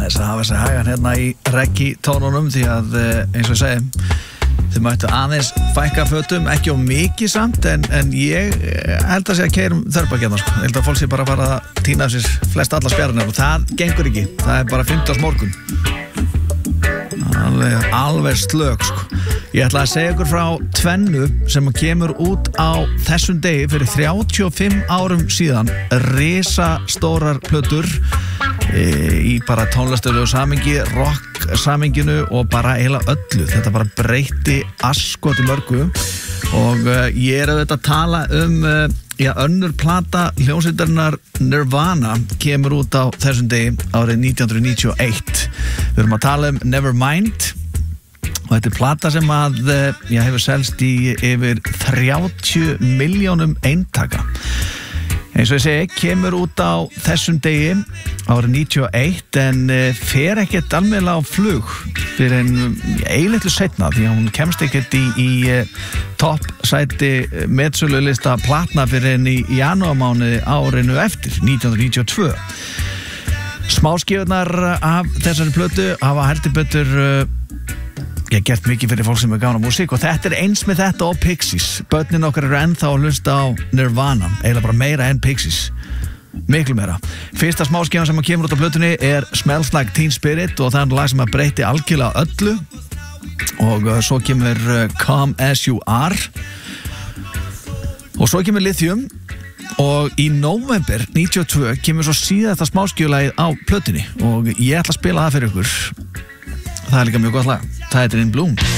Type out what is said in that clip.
aðeins að hafa þessi hagan hérna í reggae tónunum því að eins og ég segi þið mættu aðeins fækka fötum, ekki á mikið samt en ég held að sé að keyrum þörfbakjarnar sko. Ég held að fólk sé bara að fara að tína af sér flest alla spjarnar og það gengur ekki, það er bara 50 morgun alveg slök sko. Ég ætla að segja ykkur frá tvennu sem kemur út á þessum degi fyrir 35 árum síðan, risastórar plötur í bara tónlistarlegu samingi, rock saminginu og bara eiginlega öllu. Þetta bara breytti askoti mörgu og ég er auðvitað að tala önnur plata hljómsveitarinnar Nirvana kemur út á þessum degi árið 1991. Við erum að tala Nevermind og þetta er plata sem að hefur selst í yfir 30 milljónum eintaka. Eins og ég segi, kemur út á þessum degi árið 91 en fer ekkert almennilega á flug fyrir eiginlega seinna því að hún kemst ekkert í toppsæti metsölulista platna fyrir í janúarmánuði árinu eftir 1992. Smáskífurnar af þessari plötu hafa heldur betur gert mikið fyrir fólk sem er gaman á músík og þetta er eins með þetta og Pixies. Börnin okkar eru ennþá að hlusta á Nirvana, eiginlega bara meira en Pixies, miklu meira. Fyrsta smáskífan sem kemur út á plötunni er Smells Like Teen Spirit og það er lag sem að breyti algjörlega öllu og svo kemur Come As You Are og svo kemur Lithium og í november 92 kemur svo síðasta smáskífulagið á plötunni og ég ætla að spila það fyrir ykkur. Það er líka mjög gott lag. Það heitir In Bloom.